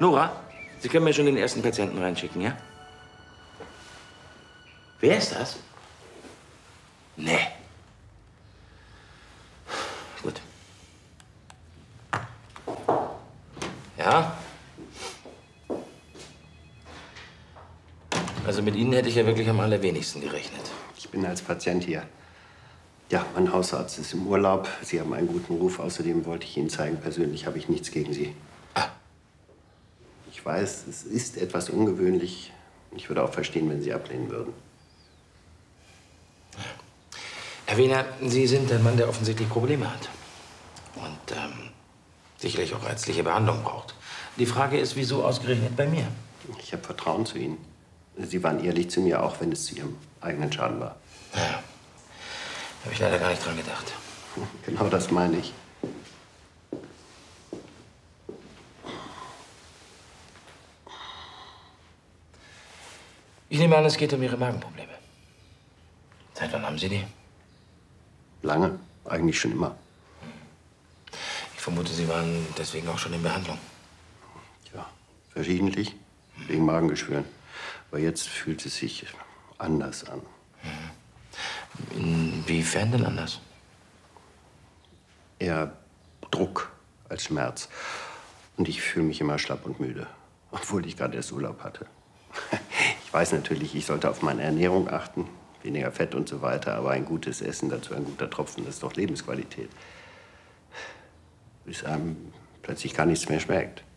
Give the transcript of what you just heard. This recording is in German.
Nora, Sie können mir schon den ersten Patienten reinschicken, ja? Wer ist das? Nee. Gut. Ja? Also mit Ihnen hätte ich ja wirklich am allerwenigsten gerechnet. Ich bin als Patient hier. Ja, mein Hausarzt ist im Urlaub. Sie haben einen guten Ruf. Außerdem wollte ich Ihnen zeigen, persönlich habe ich nichts gegen Sie. Ah. Ich weiß, es ist etwas ungewöhnlich. Ich würde auch verstehen, wenn Sie ablehnen würden. Herr Wehner, Sie sind ein Mann, der offensichtlich Probleme hat. Und sicherlich auch ärztliche Behandlung braucht. Die Frage ist, wieso ausgerechnet bei mir? Ich habe Vertrauen zu Ihnen. Sie waren ehrlich zu mir, auch wenn es zu Ihrem eigenen Schaden war. Ja, habe ich leider gar nicht dran gedacht. Genau das meine ich. Ich nehme an, es geht um Ihre Magenprobleme. Seit wann haben Sie die? Lange, eigentlich schon immer. Ich vermute, Sie waren deswegen auch schon in Behandlung. Ja, verschiedentlich, wegen Magengeschwüren. Aber jetzt fühlt es sich anders an. Inwiefern denn anders? Eher Druck als Schmerz. Und ich fühle mich immer schlapp und müde, obwohl ich gerade erst Urlaub hatte. Ich weiß natürlich, ich sollte auf meine Ernährung achten, weniger Fett und so weiter, aber ein gutes Essen, dazu ein guter Tropfen, das ist doch Lebensqualität. Bis einem plötzlich gar nichts mehr schmeckt.